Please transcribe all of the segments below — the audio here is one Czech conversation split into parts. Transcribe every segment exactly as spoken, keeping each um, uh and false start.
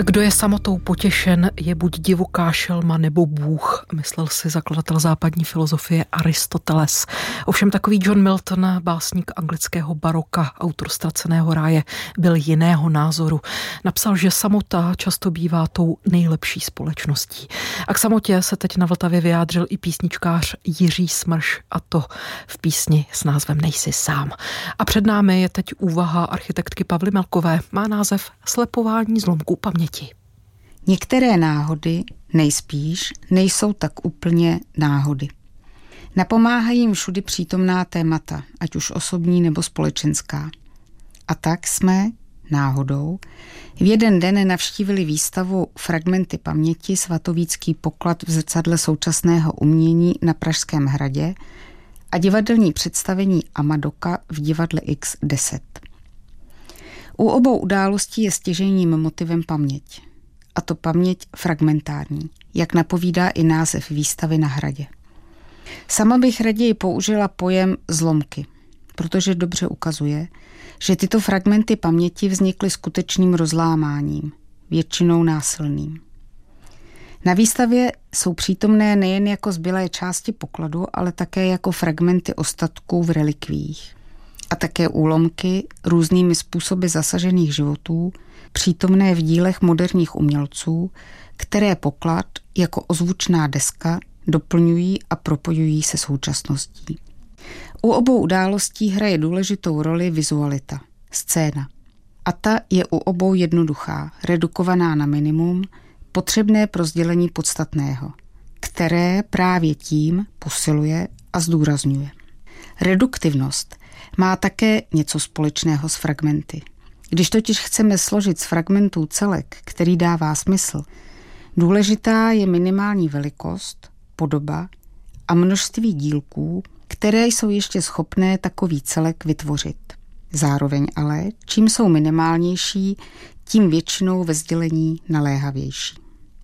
Kdo je samotou potěšen, je buď divoká šelma nebo bůh, myslel si zakladatel západní filozofie Aristoteles. Ovšem takový John Milton, básník anglického baroka, autor Ztraceného ráje, byl jiného názoru. Napsal, že samota často bývá tou nejlepší společností. A k samotě se teď na Vltavě vyjádřil i písničkář Jiří Smrš, a to v písni s názvem Nejsi sám. A před námi je teď úvaha architektky Pavly Melkové. Má název Slepování zlomků paměti. Některé náhody, nejspíš, nejsou tak úplně náhody. Napomáhají jim všudy přítomná témata, ať už osobní nebo společenská. A tak jsme, náhodou, v jeden den navštívili výstavu Fragmenty paměti, svatovícký poklad v zrcadle současného umění na Pražském hradě a divadelní představení Amadoka v divadle iks deset. U obou událostí je stěžejním motivem paměť. A to paměť fragmentární, jak napovídá i název výstavy na hradě. Sama bych raději použila pojem zlomky, protože dobře ukazuje, že tyto fragmenty paměti vznikly skutečným rozlámáním, většinou násilným. Na výstavě jsou přítomné nejen jako zbylé části pokladu, ale také jako fragmenty ostatků v relikviích. A také úlomky různými způsoby zasažených životů, přítomné v dílech moderních umělců, které poklad jako ozvučná deska doplňují a propojují se současností. U obou událostí hraje důležitou roli vizualita, scéna. A ta je u obou jednoduchá, redukovaná na minimum, potřebné pro sdělení podstatného, které právě tím posiluje a zdůrazňuje. Reduktivnost má také něco společného s fragmenty. Když totiž chceme složit z fragmentů celek, který dává smysl, důležitá je minimální velikost, podoba a množství dílků, které jsou ještě schopné takový celek vytvořit. Zároveň ale, čím jsou minimálnější, tím většinou ve sdělení naléhavější.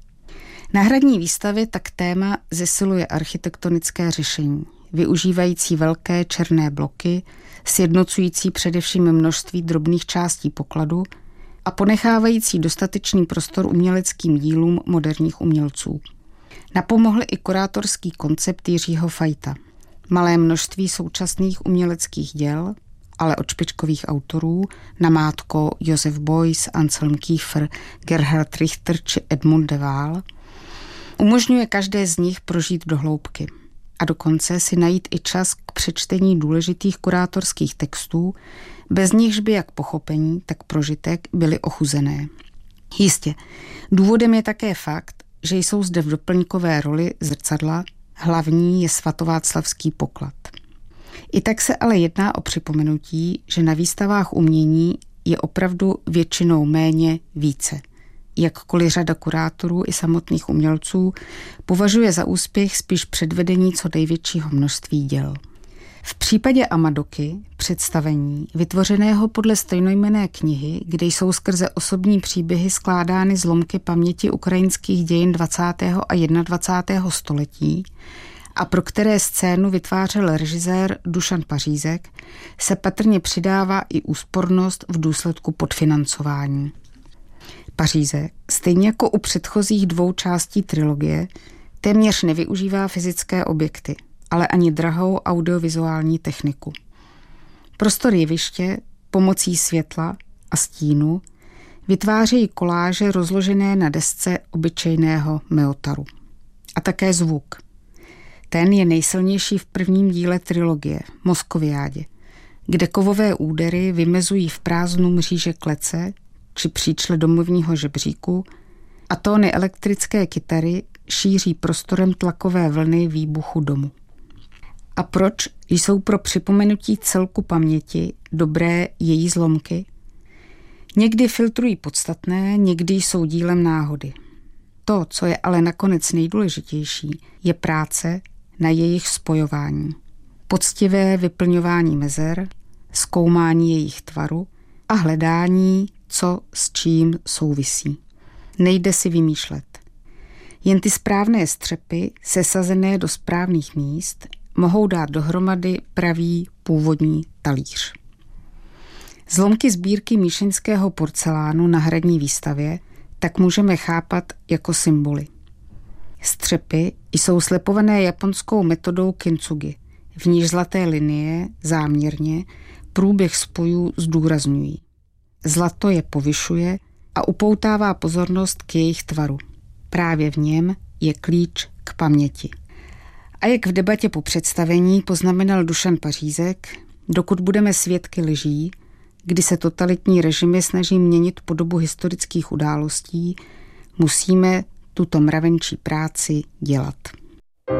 Na hradní výstavě tak téma zesiluje architektonické řešení, využívající velké černé bloky, sjednocující především množství drobných částí pokladu a ponechávající dostatečný prostor uměleckým dílům moderních umělců. Napomohl i kurátorský koncept Jiřího Fajta. Malé množství současných uměleckých děl, ale od špičkových autorů, namátko Josef Beuys, Anselm Kiefer, Gerhard Richter či Edmund de Waal, umožňuje každé z nich prožít do hloubky a dokonce si najít i čas k přečtení důležitých kurátorských textů, bez nichž by jak pochopení, tak prožitek byly ochuzené. Jistě, důvodem je také fakt, že jsou zde v doplňkové roli zrcadla, hlavní je svatováclavský poklad. I tak se ale jedná o připomenutí, že na výstavách umění je opravdu většinou méně více. Jakkoliv řada kurátorů i samotných umělců považuje za úspěch spíš předvedení co největšího množství děl. V případě Amadoky, představení, vytvořeného podle stejnojmenné knihy, kde jsou skrze osobní příběhy skládány zlomky paměti ukrajinských dějin dvacátého a dvacátého prvního století a pro které scénu vytvářel režisér Dušan Pařízek, se patrně přidává i úspornost v důsledku podfinancování. Pařízek, stejně jako u předchozích dvou částí trilogie, téměř nevyužívá fyzické objekty, ale ani drahou audiovizuální techniku. Prostor jeviště pomocí světla a stínu vytvářejí koláže rozložené na desce obyčejného meotaru. A také zvuk. Ten je nejsilnější v prvním díle trilogie, Moskoviádě, kde kovové údery vymezují v prázdnu mříže klece či příčle domovního žebříku a tóny elektrické kytary šíří prostorem tlakové vlny výbuchu domu. A proč jsou pro připomenutí celku paměti dobré její zlomky? Někdy filtrují podstatné, někdy jsou dílem náhody. To, co je ale nakonec nejdůležitější, je práce na jejich spojování. Poctivé vyplňování mezer, zkoumání jejich tvaru a hledání, co s čím souvisí. Nejde si vymýšlet. Jen ty správné střepy, sesazené do správných míst, mohou dát dohromady pravý původní talíř. Zlomky sbírky míšeňského porcelánu na hradní výstavě tak můžeme chápat jako symboly. Střepy jsou slepované japonskou metodou kintsugi, v níž zlaté linie záměrně průběh spojů zdůrazňují. Zlato je povyšuje a upoutává pozornost k jejich tvaru. Právě v něm je klíč k paměti. A jak v debatě po představení poznamenal Dušan Pařízek, dokud budeme svědky lží, kdy se totalitní režimy snaží měnit podobu historických událostí, musíme tuto mravenčí práci dělat.